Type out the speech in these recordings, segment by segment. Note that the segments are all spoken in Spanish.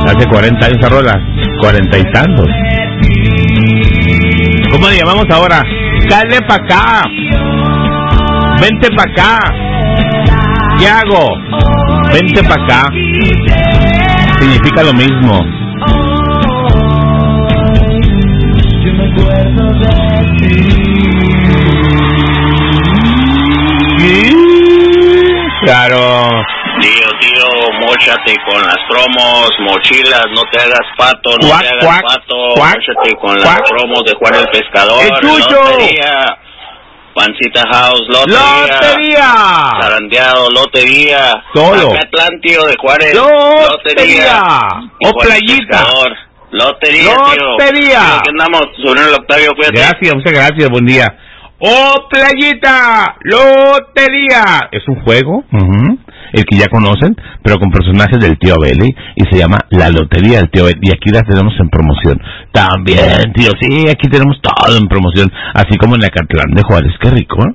Hace 40 años esa rola, 40 y tantos. ¿Cómo le llamamos ahora? Dale pa' acá. Vente pa' acá. ¿Qué hago? Vente pa' acá. Significa lo mismo. Yo me acuerdo de ti. Claro. Tío, móchate con las promos, mochilas, no te hagas pato, no Cuac, te hagas cuac, pato, cuac, móchate con cuac. las promos de Juan el Pescador, lotería, Pancita House, ¡Lotería! Zarandeado, lotería, Solo. Mazatlán, tío, de Juárez, ¡Lotería! y ¡O Juan el playita! Pescador. Lotería, ¡Lotería! tío. Aquí andamos, sobre el Octavio, cuídate. Gracias, muchas gracias, buen día. ¡Oh, playita! ¡Lotería! Es un juego, el que ya conocen, pero con personajes del tío Abel, y se llama La Lotería del tío Abel, y aquí las tenemos en promoción. También, tío, sí, aquí tenemos todo en promoción, así como en la Acatlán de Juárez, qué rico, ¿eh?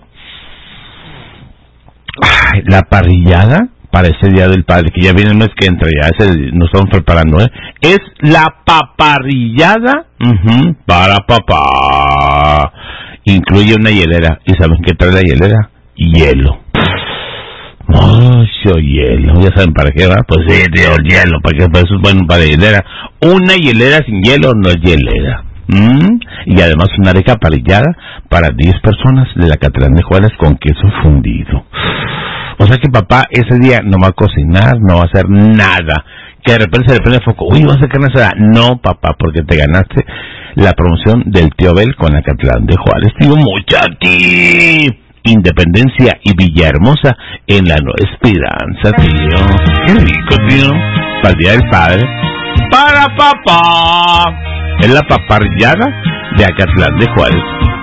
Ay, la parrillada para ese Día del Padre, que ya viene el mes que entra, ya nos estamos preparando, ¿eh? Es la paparrillada para papá. Incluye una hielera. ¿Y saben qué trae la hielera? Hielo. Mucho hielo. ¿Ya saben para qué va? Pues sí, tío, el hielo. ¿Para qué? Pues eso es bueno para la hielera. Una hielera sin hielo no es hielera. Y además una rica parrillada para 10 personas de la Acatlán de Juárez con queso fundido. O sea que papá ese día no va a cocinar, no va a hacer nada. Que de repente se le prende el foco. Uy, ¿vas a hacer carne asada? No, papá, porque te ganaste la promoción del tío Abel con Acatlán de Juárez. Tío, muchachi. Independencia y Villahermosa en la Nueva Esperanza, tío. Qué rico, tío. Para el Día del Padre. Para papá. Es la paparrillada de Acatlán de Juárez.